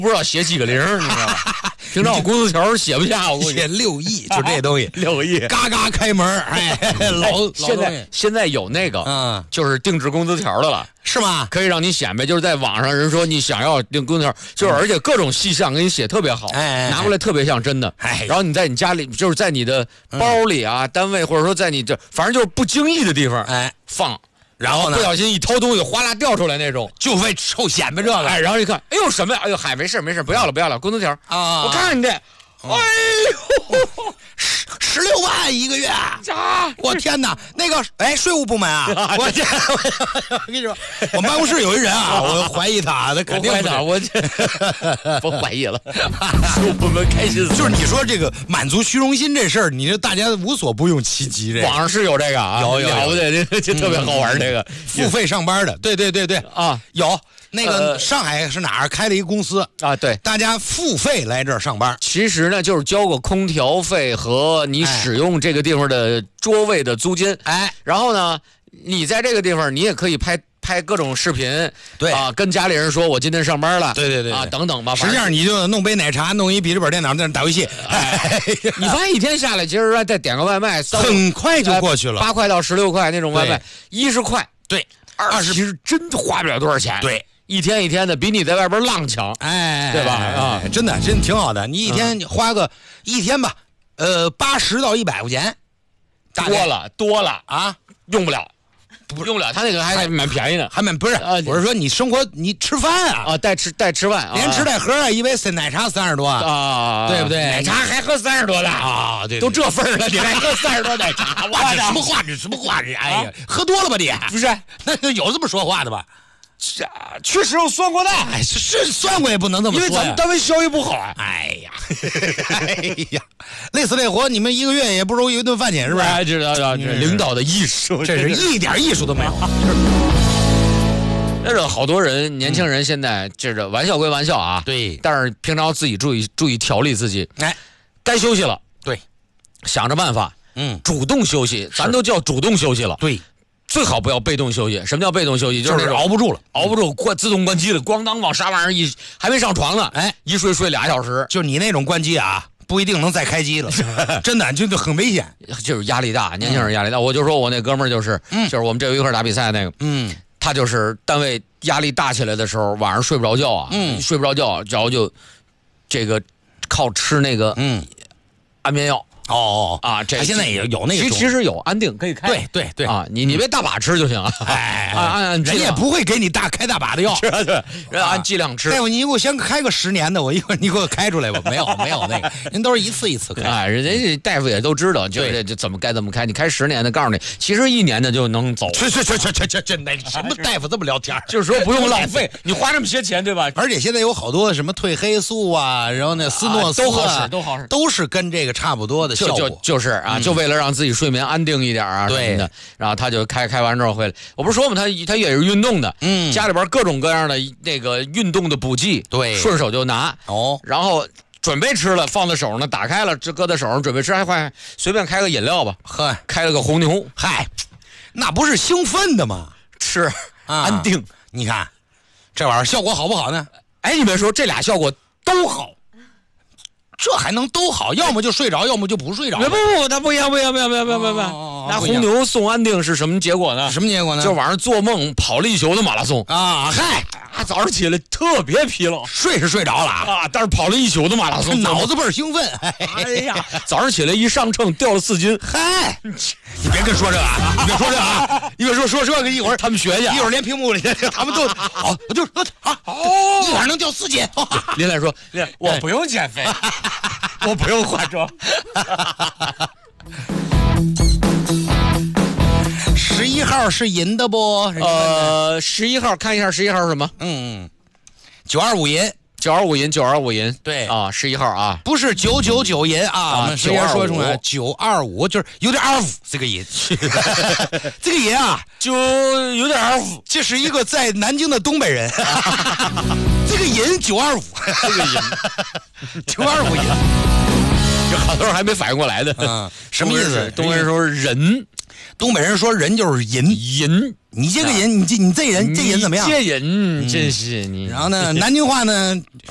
不知道写几个零，你知道吧？平常我工资条写不下，我写6亿，就这东西 6亿， 嘎嘎开门，哎，老现在有那个，就是定制工资条的了， 是吗？ 可以让你显摆，就是在网上人说你想要定工资条，就是而且各种细项给你写特别好，拿过来特别像真的，然后你在你家里，就是在你的包里啊，单位或者说在你这，反正就是不经意的地方，放。然后呢？不小心一掏东西，哗啦掉出来那种， 就为臭显摆这个。 然后一看，哎呦什么呀？哎呦嗨，没事，不要了，工资条啊！我看看你这，哎呦 ，16万一个月，我天哪！那个，税务部门啊，我跟你说，我办公室有一人啊，我怀疑他肯定我不怀疑了。税务部门开心死了。 就是你说这个满足虚荣心这事儿，你这大家无所不用其极。这网上是有这个啊， 有了不得，这特别好玩。这个付费上班的，对啊，有。那个上海是哪儿开了一个公司啊？对， 大家付费来这儿上班。 其实呢，就是交个空调费和你使用这个地方的桌位的租金。然后呢，你在这个地方，你也可以拍各种视频， 对啊，跟家里人说我今天上班了， 对啊，等等吧。 实际上你就弄杯奶茶，弄一笔记本电脑在那打游戏。 你发现一天下来，其实再点个外卖， 很快就过去了 ，8块到16块那种外卖，10块， 对 ，20其实真花不了多少钱， 对。 一天一天的，比你在外边浪强，对吧？啊， 真的挺好的。你一天花个一天吧，80到100块钱， 多了啊， 用不了，他那个还蛮便宜的， 不是，我是说你生活你吃饭啊， 带吃饭， 连吃带喝啊，一杯奶茶30多啊， 对不对？ 奶茶还喝30多的啊，对， 都这份儿了，你还喝30多奶茶？ 什么话这？哎呀，喝多了吧你？ 不是， 那有这么说话的吧？ 确实有算过的， 是算过也不能这么说， 因为咱们单位效益不好啊。 哎呀，累死累活，你们一个月也不如一顿饭钱，是不是？ 知道，领导的艺术， 这是一点艺术都没有。 但是好多人，年轻人现在这玩笑归玩笑啊， 对， 但是平常自己注意调理自己，该休息了， 对， 想着办法，主动休息，咱都叫主动休息了， 对。 最好不要被动休息。什么叫被动休息？就是熬不住了， 自动关机了，咣当往啥玩意儿一还没上床呢，一睡2小时。 就你那种关机啊，不一定能再开机了，真的就很危险， 就是压力大，年轻人压力大。我就说我那哥们儿就是我们这回一块打比赛那个，他就是单位压力大起来的时候，晚上睡不着觉啊，睡不着觉，然后就这个靠吃那个安眠药。这现在也有那个， 其实有安定可以开， 对啊，你别大把吃就行了， 人也不会给你开大把的药， 人按剂量吃。 大夫，你给我先开个10年的，我一会儿你给我开出来吧。没有那个，人都是一次开。 人家大夫也都知道，就怎么开。你开10年的，告诉你，其实1年的就能走。 去，那什么大夫这么聊天？ 就是说不用浪费，你花这么些钱，对吧？ 而且现在有好多什么褪黑素啊，然后那斯诺斯都好使， 都是跟这个差不多的。 就是啊，就为了让自己睡眠安定一点啊什么的，然后他就开完之后回来，我不是说嘛，他也是运动的，家里边各种各样的那个运动的补剂， 对， 顺手就拿，然后准备吃了，放在手上，打开了，这搁在手上准备吃，还随便开个饮料吧，开了个红牛， 那不是兴奋的吗？ 吃安定， 你看这玩意儿效果好不好呢？ 你别说，这俩效果都好。 这还能都好，要么就睡着，要么就不睡着。 不，它不一样。那红牛送安定是什么结果呢？ 什么结果呢？ 就晚上做梦跑了1宿的马拉松啊！ 早上起来特别疲劳， 睡是睡着了啊，但是跑了1宿的马拉松， 脑子倍儿兴奋。 哎呀，早上起来一上秤掉了4斤。 你别跟说这个啊！你别说这个啊！你别说这个，一会儿他们学去， 一会儿连屏幕里他们都好，就一晚上能掉4斤。 林来说，我不用减肥。我不用化妆。 11号是银的不 ？11号看一下11号是什么 ？925银 ，925银， 对啊，11号啊， 不是999银啊，直接说出来925，就是有点2这个银，这个银啊， 就有点2， 这是一个在南京的东北人，这个银925， 这个银 925银， 有好多人还没反应过来的， 什么意思？ 东北人说人， 东北人说人就是银。你这个人，你这人怎么样？ 这人真是你。 然后呢，南京话呢